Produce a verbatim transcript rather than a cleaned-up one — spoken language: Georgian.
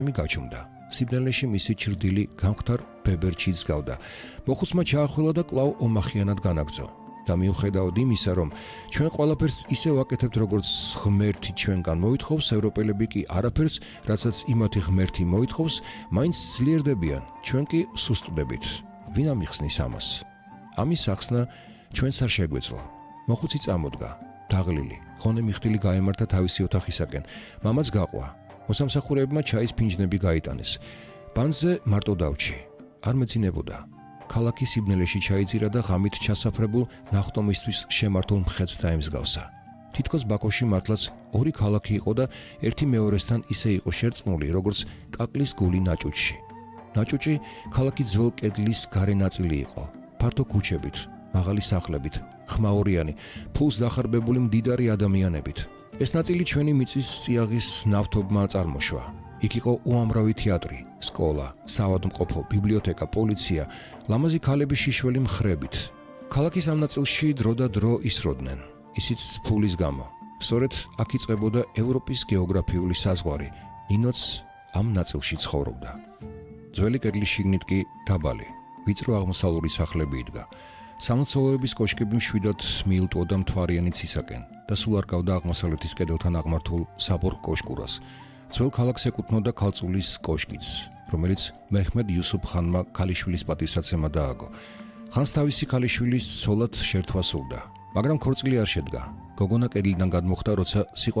გაჩუმდა. სიბნელეში მისი ჩრდილი გამხდარ ბებერჩიც გავდა. მოხუცმა ჩაახვილა და კვლავ ომახიანად განაგრძო. და მიუხედავად იმისა, რომ ჩვენ ყველაფერს ისე ვაკეთებთ, როგორც ღმერთი ჩვენგან მოითხოვს, ევროპელები კი არაფერს, რასაც იმათი ღმერთი მოითხოვს, მაინც ძლიერდებიან, ჩვენ კი სუსტდებით. ვინ ამიხსნის ამას? ამის ახსნა ჩვენს არ შეგვეძლო. მოხუცი წამოდგა, დაღლილი, ხონე მიხდილი გაემართა თავისი ოთახისაკენ. მამაც გაყვა. მოსამსახურეებმა ჩაის ფინჯნები გაიტანეს. ბანზე მარტო დავჩი. არ მეძინებოდა. ქალაქი სიბნელეში ჩაიძირა და ღამით ჩასაფრებულ ნახტომისთვის შემართულ მხედს დაემსგავსა. თითქოს ბაქოში მართლაც ორი ქალაქი იყო და ერთი მეორესთან ისე იყო შერწყმული, როგორც კაკლის გული ნაჭუჭში. ნაჭუჭი ქალაქის ძველ კედლის გარე ნაწილი იყო, ფართო ქუჩებით, მაღალი სახლებით, ხმაურიანი, ფულს დახარბებული მდიდარი ადამიანებით. ეს ნაწილი ჩვენი მიწის წიაღის ნავთობმა წარმოშვა. იქ იყო უამრავი თეატრი, სკოლა, საავადმყოფო, ბიბლიოთეკა, პოლიცია, ლამაზი ქალები შიშველი მხრებით. ქალაქის ამ ნაწილში დრო და დრო ისროდნენ, ისიც ფულის გამო. სწორედ აქ იწყებოდა ევროპის გეოგრაფიული საზღვარი, ნინოც ამ ნაწილში ცხოვრობდა. ძველი კედლის შიგნით კი დაბალი, ვიწრო აღმოსავლური სახლები იდგა. სამლოცველოების კოშკები მშვიდად მიილტვოდა მთვარიანი ცისაკენ და სულ არ გავდა აღმოსავლეთის კედელთან აღმართულ საბორ კოშკურას. ძველ ქალაქს ეკუთვნოდა ქალწულის კოშკიც, რომელიც მეჰმედ იუსუფ ხანმა ქალიშვილის პატივსაცემა დააგო. ხანს თავისი ქალიშვილის ცოლად შერთვა სურდა, მაგრამ ქორწილი არ შედგა. გოგონა კედლიდან გადმოხდა, როცა